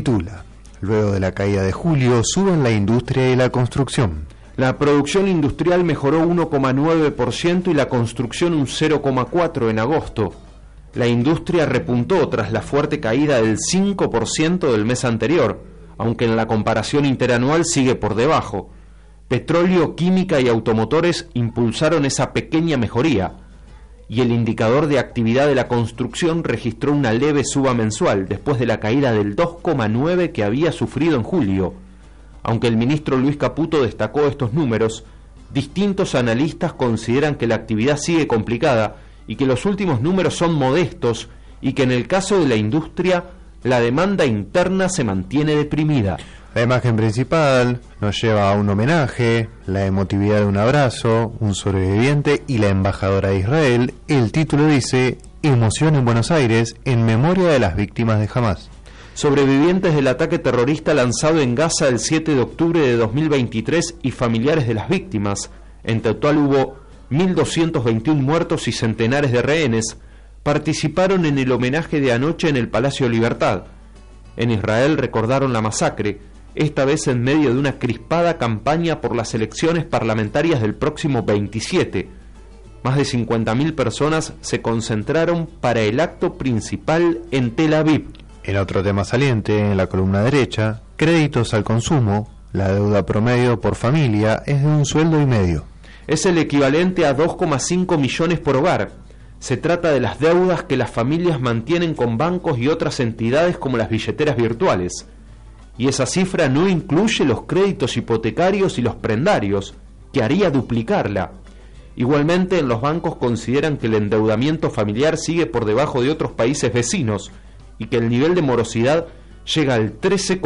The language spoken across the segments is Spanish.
titula: luego de la caída de julio, suben la industria y la construcción. La producción industrial mejoró 1,9% y la construcción un 0,4% en agosto. La industria repuntó tras la fuerte caída del 5% del mes anterior, aunque en la comparación interanual sigue por debajo. Petróleo, química y automotores impulsaron esa pequeña mejoría, y el indicador de actividad de la construcción registró una leve suba mensual, después de la caída del 2,9% que había sufrido en julio. Aunque el ministro Luis Caputo destacó estos números, distintos analistas consideran que la actividad sigue complicada y que los últimos números son modestos y que en el caso de la industria la demanda interna se mantiene deprimida. La imagen principal nos lleva a un homenaje, la emotividad de un abrazo, un sobreviviente y la embajadora de Israel. El título dice: emoción en Buenos Aires en memoria de las víctimas de Hamás. Sobrevivientes del ataque terrorista lanzado en Gaza el 7 de octubre de 2023 y familiares de las víctimas. En total hubo 1.221 muertos y centenares de rehenes. Participaron en el homenaje de anoche en el Palacio Libertad. En Israel recordaron la masacre, esta vez en medio de una crispada campaña por las elecciones parlamentarias del próximo 27. Más de 50.000 personas se concentraron para el acto principal en Tel Aviv. En otro tema saliente, en la columna derecha, créditos al consumo, la deuda promedio por familia es de un sueldo y medio. Es el equivalente a 2,5 millones por hogar. Se trata de las deudas que las familias mantienen con bancos y otras entidades como las billeteras virtuales. Y esa cifra no incluye los créditos hipotecarios y los prendarios, que haría duplicarla. Igualmente, en los bancos consideran que el endeudamiento familiar sigue por debajo de otros países vecinos, y que el nivel de morosidad llega al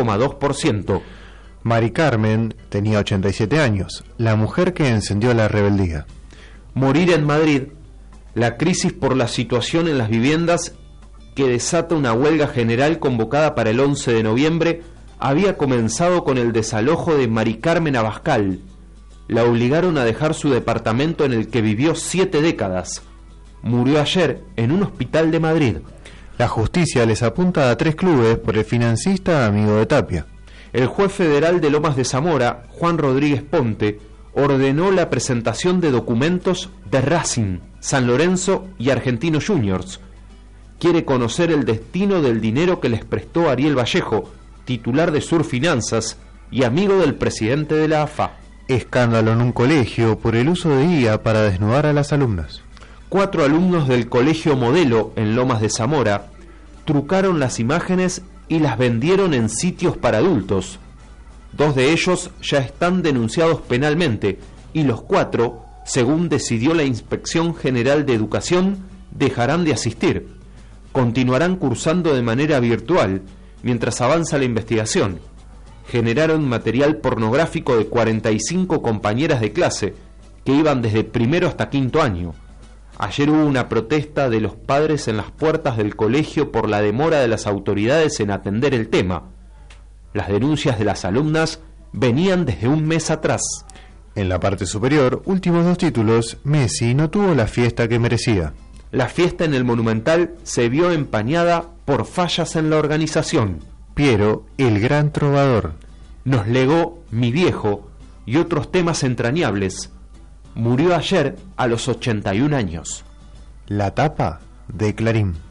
13,2%. Mari Carmen tenía 87 años, la mujer que encendió la rebeldía. Morir en Madrid, la crisis por la situación en las viviendas que desata una huelga general convocada para el 11 de noviembre, había comenzado con el desalojo de Mari Carmen Abascal. La obligaron a dejar su departamento en el que vivió 7 décadas. Murió ayer en un hospital de Madrid. La justicia les apunta a 3 clubes por el financista amigo de Tapia. El juez federal de Lomas de Zamora, Juan Rodríguez Ponte, ordenó la presentación de documentos de Racing, San Lorenzo y Argentinos Juniors. Quiere conocer el destino del dinero que les prestó Ariel Vallejo, titular de Sur Finanzas y amigo del presidente de la AFA. Escándalo en un colegio por el uso de IA para desnudar a las alumnas. 4 alumnos del Colegio Modelo en Lomas de Zamora trucaron las imágenes y las vendieron en sitios para adultos. 2 de ellos ya están denunciados penalmente y los 4, según decidió la Inspección General de Educación, dejarán de asistir. Continuarán cursando de manera virtual mientras avanza la investigación. Generaron material pornográfico de 45 compañeras de clase que iban desde primero hasta quinto año. Ayer hubo una protesta de los padres en las puertas del colegio por la demora de las autoridades en atender el tema. Las denuncias de las alumnas venían desde un mes atrás. En la parte superior, últimos 2 títulos, Messi no tuvo la fiesta que merecía. La fiesta en el Monumental se vio empañada por fallas en la organización. Piero, el gran trovador. Nos legó Mi Viejo y otros temas entrañables. Murió ayer a los 81 años. La tapa de Clarín.